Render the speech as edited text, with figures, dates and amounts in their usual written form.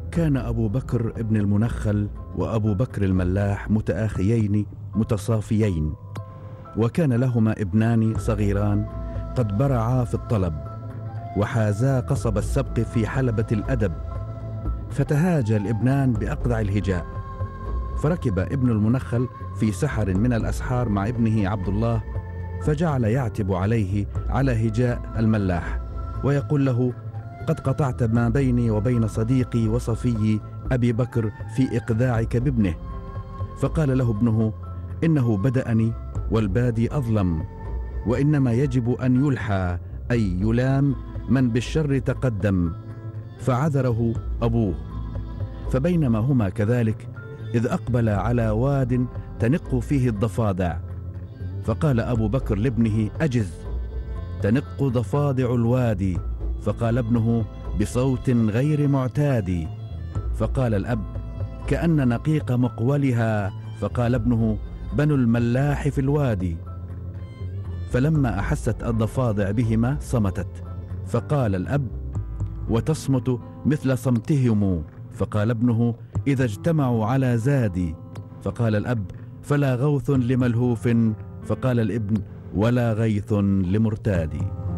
كان أبو بكر ابن المنخل وأبو بكر الملاح متآخيين متصافيين، وكان لهما ابنان صغيران قد برعا في الطلب وحازا قصب السبق في حلبة الأدب، فتهاجى الابنان بأقدع الهجاء. فركب ابن المنخل في سحر من الأسحار مع ابنه عبد الله، فجعل يعتب عليه على هجاء الملاح ويقول له: قد قطعت ما بيني وبين صديقي وصفي أبي بكر في إقذاعك بابنه. فقال له ابنه: إنه بدأني والبادي أظلم، وإنما يجب أن يلحى أي يلام من بالشر تقدم. فعذره أبوه. فبينما هما كذلك إذ أقبل على واد تنق فيه الضفادع، فقال أبو بكر لابنه: أجز، تنق ضفادع الوادي. فقال ابنه بصوت غير معتاد. فقال الأب: كأن نقيق مقولها. فقال ابنه: بنو الملاح في الوادي. فلما أحست الضفادع بهما صمتت. فقال الأب: وتصمت مثل صمتهم. فقال ابنه: إذا اجتمعوا على زادي. فقال الأب: فلا غوث لملهوف. فقال الابن: ولا غيث لمرتاد.